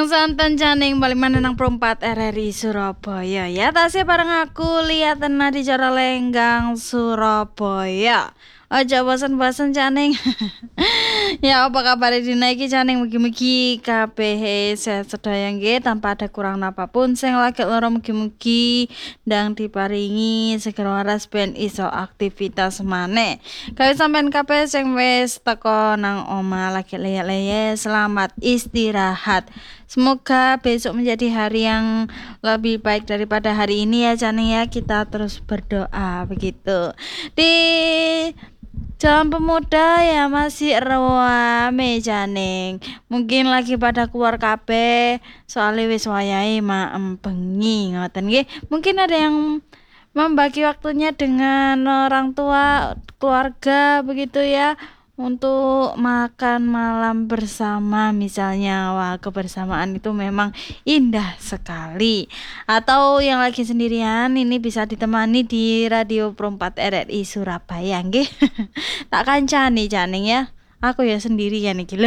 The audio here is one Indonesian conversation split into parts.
Santen Caning balik mana nang Perempat RRI Surabaya ya tasih bareng aku lihat di Jara Lenggang Surabaya. Aja bosan-bosan Caning. Ya apa kabar dinaiki Caning mugi-mugi kabeh sehat sedaya nggih tanpa ada kurang apapun sing lagi lara mugi-mugi ndang diparingi segera waras ben iso aktivitas maneh. Gawe sampean kabeh sing wis teko nang oma lagi leye-leye selamat istirahat. Semoga besok menjadi hari yang lebih baik daripada hari ini ya Caning ya. Kita terus berdoa begitu. Di Jalan Pemuda ya masih rame Caning. Mungkin lagi pada keluar kabeh soalnya wis wayahe maem bengi ngoten nggih. Mungkin ada yang membagi waktunya dengan orang tua, keluarga begitu ya. Untuk makan malam bersama misalnya. Wah, kebersamaan itu memang indah sekali. Atau yang lagi sendirian ini bisa ditemani di Radio Perempat RRI Surabaya nggih. Tak kancani Caning ya. Aku ya sendirian iki lho.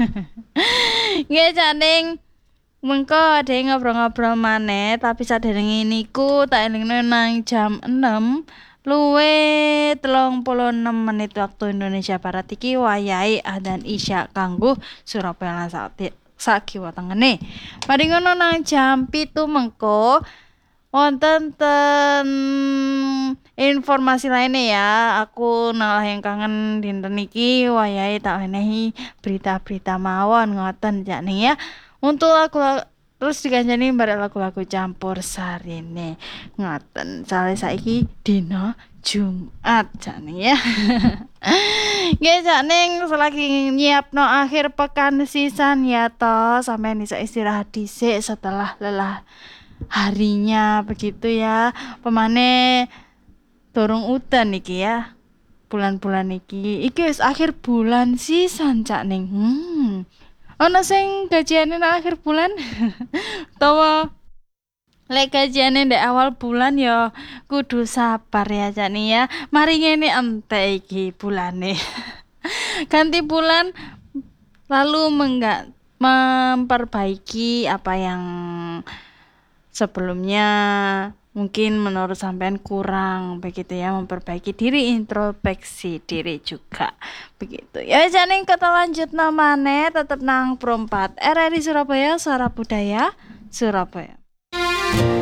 Nggih Caning. Mengko ada yang ngobrol-ngobrol maneh tapi saderenge niku tak elingno nang jam 6 luwe 36 menit waktu Indonesia Barat iki wayahe adzan isya kanggo Surabaya lan sakiwa tengene. Mari ngono nang jam 7 mengko wonten ten informasi lainnya ya. Aku nalah yang kangen dinten iki wayahe tak wenehi berita-berita mawon ngoten Caning ya. Untuk lagu terus dikanjani bareng lagu-lagu campur sarine ngoten. Soale saiki dina Jumat Caning ya. Nggih Caning selagi nyiapno akhir pekan sisan ya toh sampeyan iso istirahat dhisik setelah lelah harinya begitu ya. Pemane durung udan iki ya. Bulan-bulan iki wis akhir bulan sisan Caning. Ana sing gajiane nang akhir bulan utawa lek gajiane ndek awal bulan ya kudu sabar ya Caning ya. Mari ngene entek iki bulane. Ganti bulan lalu memperbaiki apa yang sebelumnya mungkin menurut sampean kurang begitu ya, memperbaiki diri, introspeksi diri juga begitu ya Caning. Kita lanjut namanya tetap nang Perempat RRI Surabaya, Suara Budaya Surabaya.